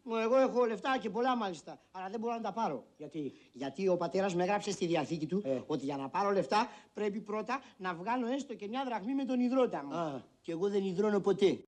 Εγώ έχω λεφτά και πολλά μάλιστα, αλλά δεν μπορώ να τα πάρω. Γιατί? Γιατί ο πατέρας με έγραψε στη διαθήκη του ότι για να πάρω λεφτά πρέπει πρώτα να βγάλω έστω και μια δραχμή με τον ιδρώτα μου. Και εγώ δεν ιδρώνω ποτέ.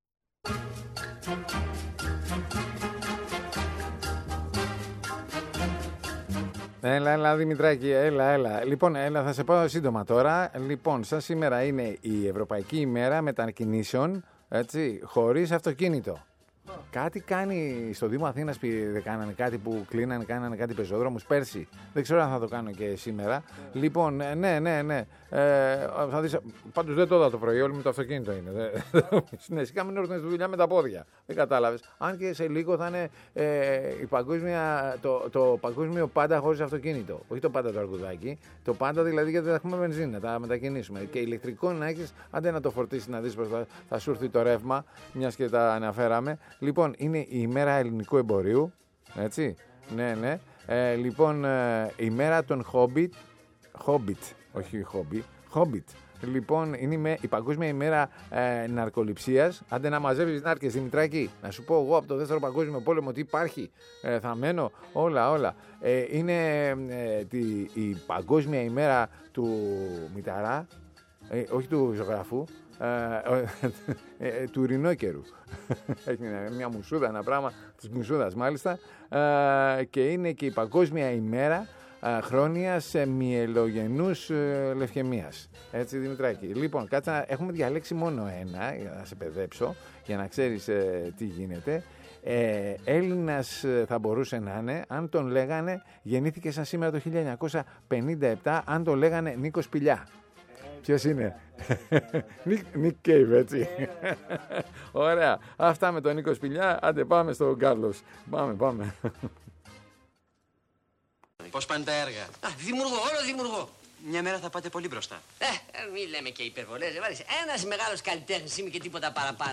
Έλα, Δημητράκη, έλα. Λοιπόν, θα σε πω σύντομα τώρα. Λοιπόν, σαν σήμερα είναι η Ευρωπαϊκή ημέρα μετακινήσεων, έτσι, χωρίς αυτοκίνητο. Κάτι κάνει στο Δήμο Αθήνας, κάνανε κάτι που κλείνανε, κάνανε κάτι πεζόδρομους πέρσι. Δεν ξέρω αν θα το κάνω και σήμερα. Λοιπόν, ναι. Θα δεις, πάντως δεν το είδα το πρωί, όλοι με το αυτοκίνητο είναι. Ναι, σιγά μην έρθουν στη δουλειά με τα πόδια. Δεν κατάλαβες. Αν και σε λίγο θα είναι το παγκόσμιο πάντα χωρίς αυτοκίνητο. Όχι το πάντα το αρκουδάκι. Το πάντα δηλαδή γιατί δεν θα έχουμε βενζίνα, θα μετακινήσουμε. Και ηλεκτρικό να έχεις, άντε να το φορτίσεις να δεις πώς θα σου έρθει το ρεύμα, μιας και τα αναφέραμε. Λοιπόν, είναι η ημέρα ελληνικού εμπορίου, έτσι, ναι. Λοιπόν, η μέρα των Hobbit. Λοιπόν, είναι η παγκόσμια ημέρα ναρκοληψίας. Άντε να μαζεύεις νάρκες, Δημητράκη. Να σου πω εγώ από το δεύτερο παγκόσμιο πόλεμο τι υπάρχει. Θα μένω όλα. Είναι η παγκόσμια ημέρα του Μηταρά, όχι του ζωγραφού, του ρινόκερου. Έχει μια μουσούδα, ένα πράγμα της μουσούδας μάλιστα. Και είναι και η παγκόσμια ημέρα χρόνιας μυελογενούς λευκαιμίας. Έτσι, Δημητράκη. Λοιπόν, κάτσε, έχουμε διαλέξει μόνο ένα για να σε παιδέψω, για να ξέρεις τι γίνεται. Έλληνας θα μπορούσε να είναι αν τον λέγανε, γεννήθηκε σαν σήμερα το 1957, αν τον λέγανε Νίκο Σπηλιά. Ποιος είναι? Νίκ Κέιβ, έτσι. Ωραία. Αυτά με τον Νίκο Σπηλιά. Άντε πάμε στον Κάρλος. Πάμε. Πώς πάνε τα έργα? Όλο δημιουργώ. Μια μέρα θα πάτε πολύ μπροστά. Μη λέμε και υπερβολές. Ένας μεγάλος καλλιτέχνης είμαι και τίποτα παραπάνω.